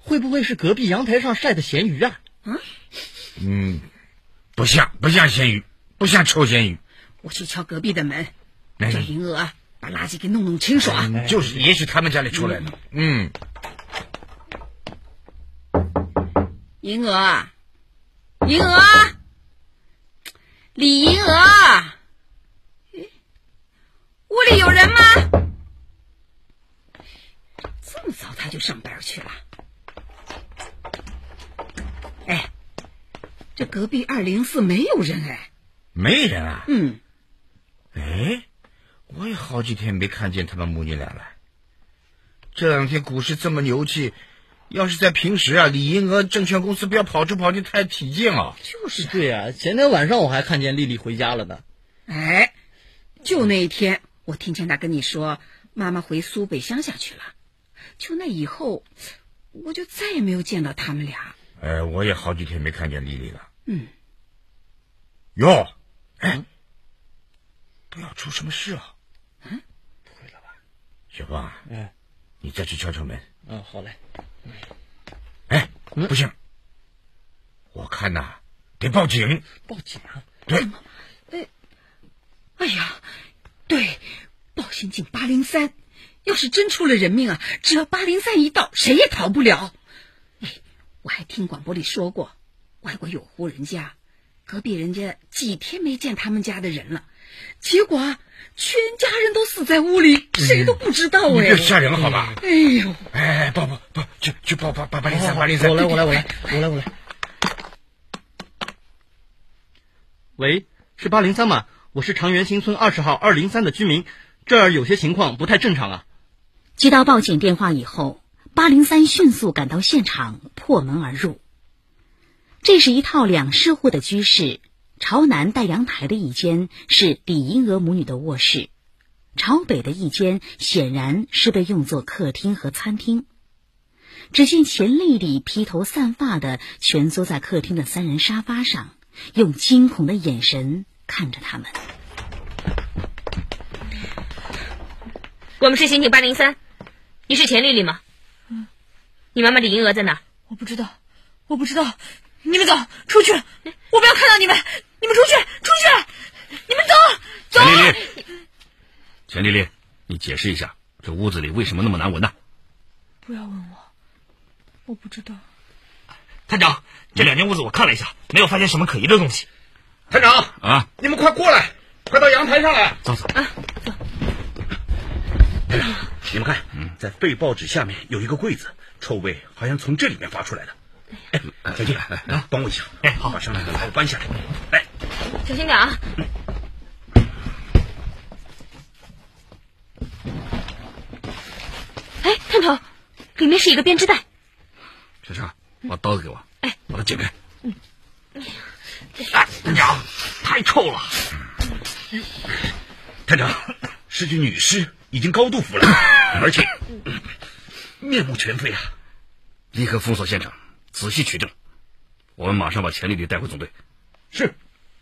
会不会是隔壁阳台上晒的咸鱼啊？ 不像咸鱼，不像臭咸鱼。 我去敲隔壁的门，叫银娥把垃圾给弄清楚啊！ 就是，也许他们家里出来的。 银娥，李银娥，屋里有人吗？这么早他就上班去了。哎，这隔壁204没有人哎。 没人啊？ 哎， 我也好几天没看见他们母女俩了。这两天股市这么牛气，要是在平时啊，李银娥证券公司不要跑出跑进太体diện了。 就是对啊，前天晚上我还看见丽丽回家了呢。 哎，就那一天，我听见她跟你说妈妈回苏北乡下去了。就那以后，我就再也没有见到他们俩。 我也好几天没看见丽丽了。不要出什么事啊？ 不会了吧？ 小芳，你再去敲敲门。 好嘞。 不行，我看得报警。 报警啊？ 对。 哎呀，对，报刑警803，要是真出了人命啊，只要803一到，谁也逃不了。我还听广播里说过，外国有户人家，隔壁人家几天没见他们家的人了，结果全家人都死在屋里，谁都不知道。 你别吓人好吧？ 哎呦， 报，去报803。 我来。喂，是803吗？我是长源新村20号203的居民，这儿有些情况不太正常啊。 接到报警电话以后，803迅速赶到现场，破门而入。这是一套2室户的居室，朝南带阳台的一间是李银娥母女的卧室，朝北的一间显然是被用作客厅和餐厅。只见钱丽丽披头散发的蜷缩在客厅的3人沙发上，用惊恐的眼神看着他们。 我们是刑警803，你是钱丽丽吗？你妈妈李银娥在哪？ 我不知道，你们走，出去！我不要看到你们，你们出去！你们走！ 钱丽丽，你解释一下，这屋子里为什么那么难闻呢？ 不要问我，我不知道。 探长，这2间屋子我看了一下，没有发现什么可疑的东西。 探长你们快过来，快到阳台上来。 走。 走。 你们看，在废报纸下面有一个柜子，臭味好像从这里面发出来的。小静，来帮我一下。好，把上面的把我搬下来。来， 小心点啊！探头，里面是一个编织袋。 小常，把刀子给我。把它剪开。 探长，太臭了。探长，是具女尸，已经高度腐烂，而且面目全非啊！ 立刻封锁现场，仔细取证。我们马上把钱丽丽带回总队。 是。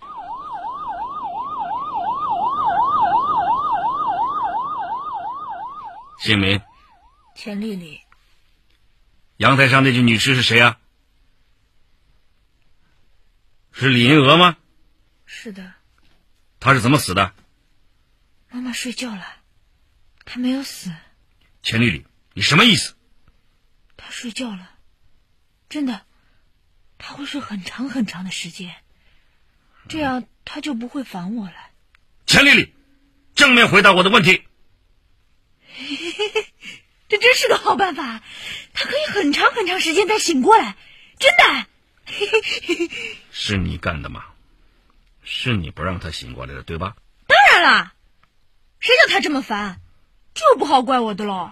姓名？ 钱丽丽。 阳台上那具女尸是谁啊？是李银娥吗？ 是的。 她是怎么死的？ 妈妈睡觉了，她没有死。 钱丽丽，你什么意思？ 她睡觉了，真的，她会睡很长很长的时间，这样她就不会烦我了。 钱丽丽，正面回答我的问题。 这真是个好办法，她可以很长很长时间再醒过来，真的。 是你干的吗？是你不让她醒过来的，对吧？ 当然啦，谁叫她这么烦，这不好怪我的喽。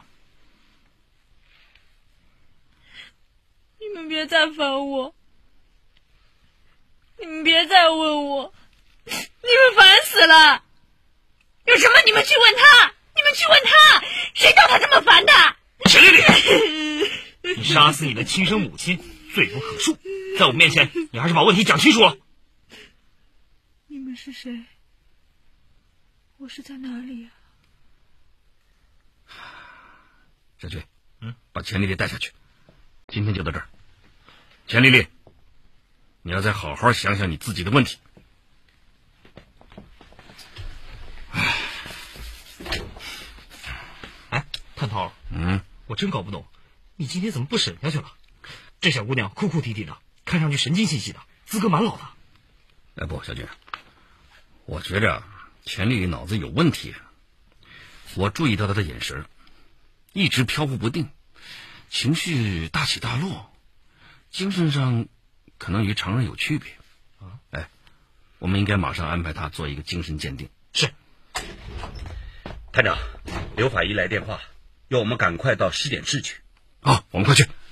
你们别再烦我，你们别再问我，你们烦死了。有什么你们去问他，谁叫他这么烦的？ 钱丽丽，你杀死你的亲生母亲，罪不可恕，在我面前你还是把问题讲清楚了。 你们是谁？我是在哪里沈翠，把钱丽丽带下去。 今天就到这儿。钱丽丽，你要再好好想想你自己的问题。 哎，探涛，我真搞不懂，你今天怎么不审下去了？这小姑娘哭哭啼啼的，看上去神经兮兮的，资格蛮老的。 哎不，小军，我觉着钱丽丽脑子有问题。我注意到她的眼神一直飘忽不定，情绪大起大落，精神上可能与常人有区别。哎，我们应该马上安排她做一个精神鉴定。 是。 探长，刘法医来电话，要我们赶快到尸检室去。 好，我们快去。